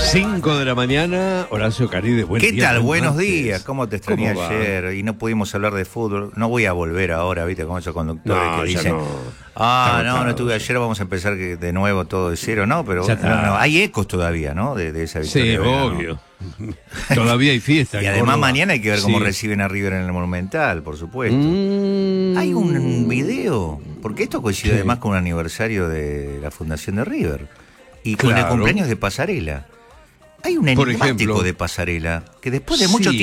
5 de la mañana, Horacio Caride, buen día. ¿Qué tal? Buenos martes. días. ¿Cómo te extrañé ayer? Y no pudimos hablar de fútbol. No voy a volver ahora, ¿viste? Como esos conductores No, que ya dicen, no. no estuve ayer, vamos a empezar de nuevo todo de cero. No, pero no, hay ecos todavía, ¿no? De esa victoria. Sí, obvio. Todavía hay fiesta. Y además Córdoba. mañana hay que ver cómo Sí. reciben a River en el Monumental, por supuesto. Hay un video, porque esto coincide Sí. además con un aniversario de la fundación de River. Y con el Claro. cumpleaños de Pasarela. Hay un Por enigmático ejemplo. de Pasarela que después de mucho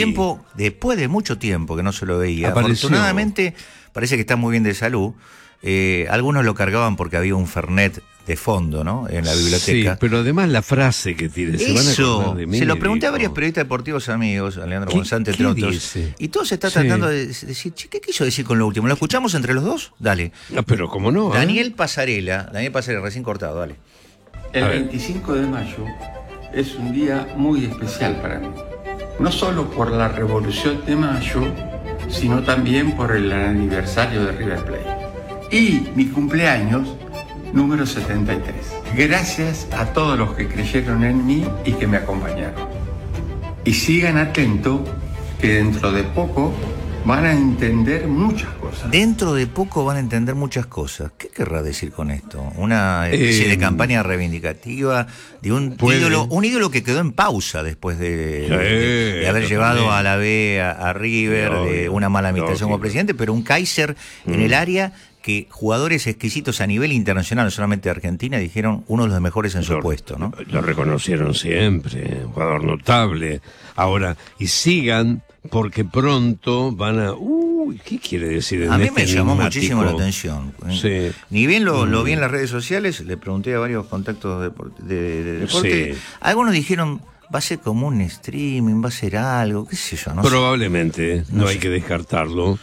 tiempo que no se lo veía, Apareció. afortunadamente parece que está muy bien de salud. Algunos lo cargaban porque había un Fernet de fondo, ¿no? En la biblioteca. Sí, pero además la frase que tiene, se van a acordar de mí. Se lo pregunté a dijo. varios periodistas deportivos amigos, a Leandro ¿Qué- González, entre qué otros, dice? y todo se está Sí. tratando de decir, che, ¿qué quiso decir con lo último? ¿Lo escuchamos entre los dos? Dale. Ah, pero cómo no. Daniel Pasarela, recién cortado, dale. El A ver. 25 de mayo es un día muy especial para mí. No solo por la Revolución de Mayo, sino también por el aniversario de River Plate. Y mi cumpleaños número 73. Gracias a todos los que creyeron en mí y que me acompañaron. Y sigan atentos que dentro de poco van a entender muchas cosas. Dentro de poco van a entender muchas cosas. ¿Qué querrá decir con esto? ¿Una especie de campaña reivindicativa de un ídolo que quedó en pausa después de haber llevado a la B a River, de una mala administración como presidente, pero un Kaiser en el área que jugadores exquisitos a nivel internacional, no solamente de Argentina, dijeron uno de los mejores en su puesto, ¿no? Lo reconocieron siempre, un jugador notable. Ahora, y sigan, porque pronto van a... ¿qué quiere decir? A mí este me llamó enigmático? muchísimo la atención. Sí. Ni bien lo vi en las redes sociales, le pregunté a varios contactos de deporte. Sí. Algunos dijeron, va a ser como un streaming, va a ser algo, qué sé yo, no Probablemente, no hay que descartarlo.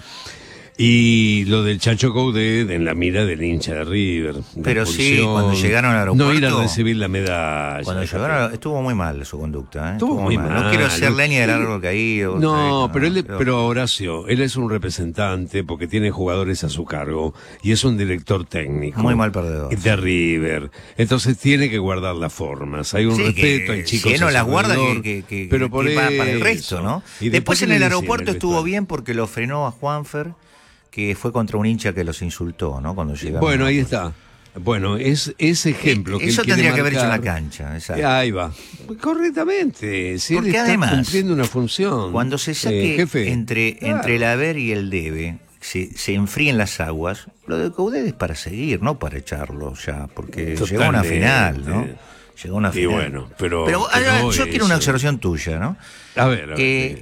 Y lo del Chacho Coudet en la mira del hincha de River. la Pero sí, expulsión, cuando llegaron al aeropuerto... No ir a recibir la medalla. Cuando llegaron, estuvo muy mal su conducta. Estuvo muy mal. No quiero ser leña del árbol caído. No, pero Horacio, él es un representante porque tiene jugadores a su cargo y es un director técnico. Muy mal perdedor. De River. Entonces tiene que guardar las formas. Hay un Sí, respeto, hay chicos. si él no a las su guarda, alrededor, pero por va para el eso. resto, ¿no? Y Después ¿qué en le el dicen aeropuerto el estuvo vestuario? bien porque lo frenó a Juanfer, que fue contra un hincha que los insultó, ¿no? Cuando llegaron. Bueno, ahí está. Bueno, es ese ejemplo que eso él quiere tendría que haber hecho en la marcar. cancha. Exacto. Ahí va. Correctamente. Si Porque él está además, cumpliendo una función. Cuando se saque jefe. entre el haber y el debe, se enfríen las aguas, lo de Coudet es para seguir, no para echarlo ya, porque llegó a una Totalmente. final, ¿no? Llegó a una Y final. bueno, pero yo eso. quiero una observación tuya, ¿no? A ver.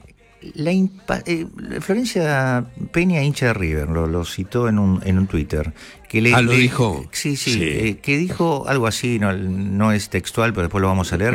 Florencia Peña, hincha de River, lo citó en un Twitter. Que ¿lo dijo? Sí. Sí. Que dijo algo así, no es textual, pero después lo vamos a leer.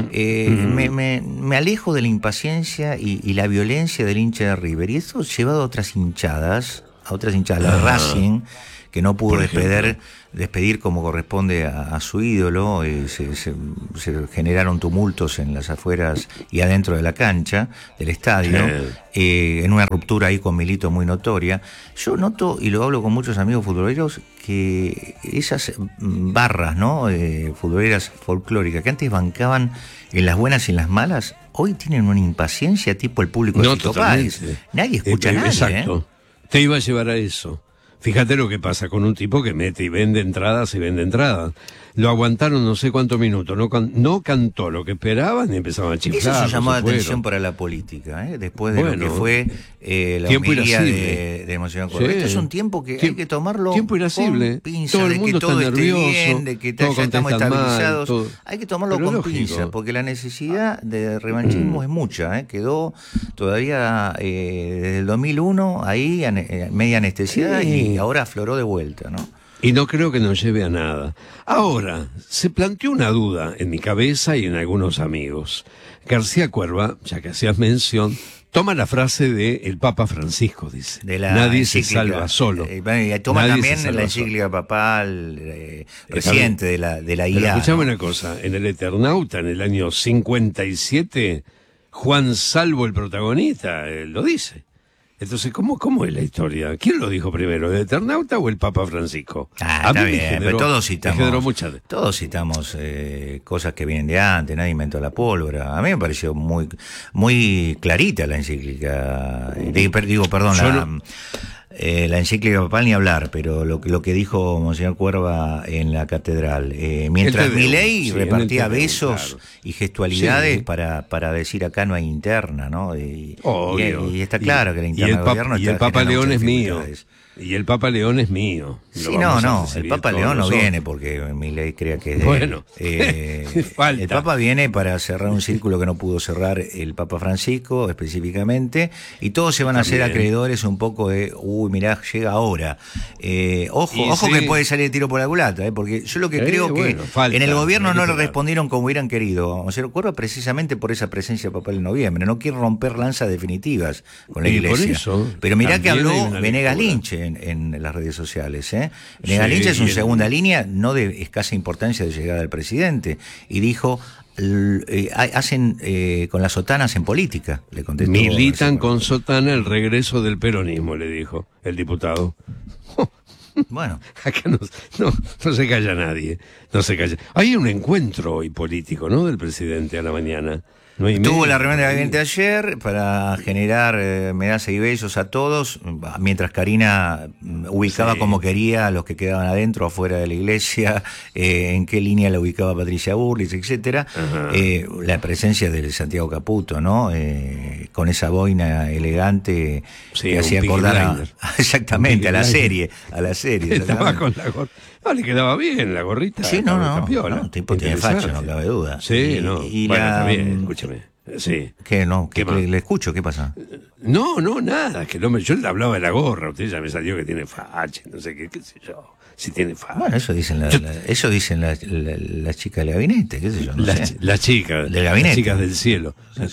Me alejo de la impaciencia y la violencia del hincha de River. Y eso llevado a otras hinchadas, la de Racing, que no pudo despedir como corresponde a su ídolo. Se generaron tumultos en las afueras y adentro de la cancha del estadio, en una ruptura ahí con Milito muy notoria. Yo noto, y lo hablo con muchos amigos futboleros, que esas barras, ¿no? Futboleras folclóricas que antes bancaban en las buenas y en las malas, hoy tienen una impaciencia tipo el público de Fito Páez. Nadie escucha a nadie. Exacto. Te iba a llevar a eso. Fíjate lo que pasa con un tipo que mete y vende entradas y vende entradas. Lo aguantaron no sé cuántos minutos, no cantó lo que esperaban y empezaban a chiflar. Eso se llamó la se fueron. atención para la política, después de lo Bueno, que fue la tiempo homilía irascible. de Monseñor Córdoba. Sí. Esto es un tiempo que hay que tomarlo tiempo irascible. con pinzas, Todo el de mundo que todo está esté nervioso, bien, de que todos ya estamos contestan mal, estabilizados. todo. Hay que tomarlo Pero con lógico. pinzas, porque la necesidad de revanchismo es mucha. Quedó todavía desde el 2001 ahí media anestesiada y ahora afloró de vuelta, ¿no? Y no creo que nos lleve a nada. Ahora, se planteó una duda en mi cabeza y en algunos amigos. García Cuerva, ya que hacías mención, toma la frase de el Papa Francisco, dice. Nadie se salva solo. Y toma Nadie también se salva la encíclica papal reciente de la Pero IA. escuchame ¿no? una cosa, en el Eternauta, en el año 57, Juan Salvo, el protagonista, lo dice. Entonces, ¿cómo es la historia? ¿Quién lo dijo primero, el Eternauta o el Papa Francisco? Está bien, pero todos citamos cosas que vienen de antes, nadie inventó la pólvora. A mí me pareció muy clarita la encíclica. La encíclica papal ni hablar, pero lo que dijo Monseñor Cuerva en la catedral, mientras Milei repartía besos y gestualidades para decir acá no hay interna, ¿no? Y está claro que la interna del gobierno está. Y el Papa León es mío. Y el Papa León es mío. Sí, el Papa León no viene porque Milei crea que es de bueno, el Papa viene para cerrar un círculo que no pudo cerrar el Papa Francisco específicamente, y todos se van a hacer acreedores un poco de, mirá, llega ahora. Ojo que puede salir el tiro por la culata, porque yo lo que creo que en el gobierno no le respondieron como hubieran querido. O sea, recuerdo precisamente por esa presencia papal en noviembre. No quiere romper lanzas definitivas con la Iglesia. Pero mirá que habló Venegas Lynch en las redes sociales. Venegas Lynch es una segunda línea, no de escasa importancia de llegada del presidente, y dijo, hacen con las sotanas en política, le contestó. Militan con sotana el regreso del peronismo, le dijo el diputado. Bueno, acá no se calla nadie, no se calla. Hay un encuentro hoy político, ¿no?, del presidente a la mañana. Tuvo la reunión de gabinete ayer para generar medallas y besos a todos, mientras Karina ubicaba como quería a los que quedaban adentro o afuera de la iglesia, en qué línea la ubicaba Patricia Bullrich, etcétera. La presencia de Santiago Caputo, ¿no? Con esa boina elegante que hacía acordar exactamente a la serie. Estaba con la gorra. No, le quedaba bien la gorrita. Sí, el tipo tiene facha, no cabe duda. Sí, está bien, escúchame. Sí. ¿Qué no? ¿Le escucho? ¿Qué pasa? No, nada, yo le hablaba de la gorra, usted ya me salió que tiene facha, no sé qué sé yo. Si tiene facha. Bueno, eso dicen las chicas del gabinete, qué sé yo, las chicas del gabinete. Las chicas del cielo.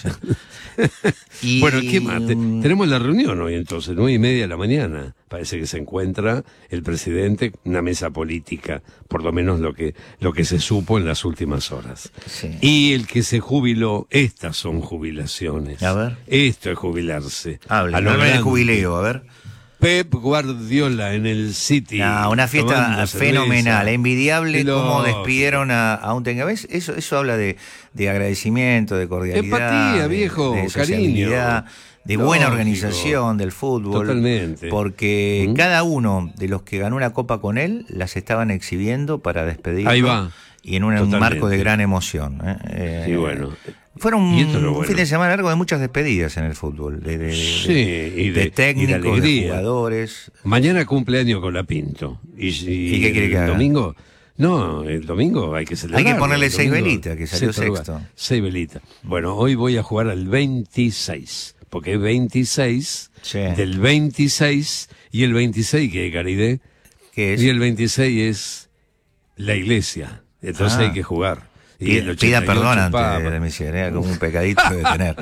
Bueno, ¿qué más? Tenemos la reunión hoy entonces, 9:30 de la mañana. Parece que se encuentra el presidente, una mesa política, por lo menos lo que se supo en las últimas horas. Sí. Y el que se jubiló, estas son jubilaciones. A ver. Esto es jubilarse. Hable del jubileo, a ver. Pep Guardiola en el City. Una fiesta fenomenal, envidiable cómo despidieron a un Tengabés. Eso habla de agradecimiento, de cordialidad, empatía, viejo, de cariño, de buena organización del fútbol. Totalmente. Porque cada uno de los que ganó una copa con él las estaban exhibiendo para despedirlo. Ahí va. Y en un marco de gran emoción. Sí, bueno. Fueron un fin de semana largo de muchas despedidas en el fútbol, de técnicos, de jugadores. Mañana cumpleaños con la Pinto. ¿Y qué quiere que haga? ¿Domingo? No, el domingo hay que celebrar. Hay que ponerle 6 velitas, que salió sexto. 6 velitas. Bueno, hoy voy a jugar al 26, porque es 26 del 26, y el 26, ¿qué, Caridé? ¿Qué es? Y el 26 es la iglesia, entonces hay que jugar. Pida perdón antes de miseria, como un pecadito de tener.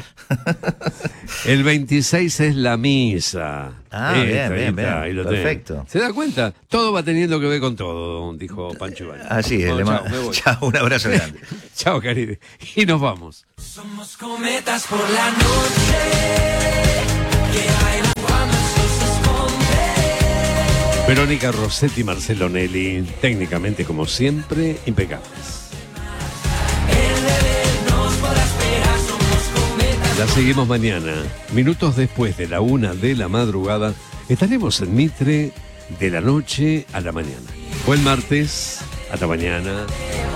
El 26 es la misa. Bien. Perfecto. ¿Se da cuenta? Todo va teniendo que ver con todo, dijo Pancho Ibañez. Así es. Chao, un abrazo grande. Chao, Caribe. Y nos vamos. Somos cometas por la noche que bailan cuando el sol se esconde. Verónica Rossetti y Marcelo Nelly, técnicamente como siempre, impecables. La seguimos mañana, minutos después de la 1 de la madrugada, estaremos en Mitre de la noche a la mañana. Buen martes, hasta mañana.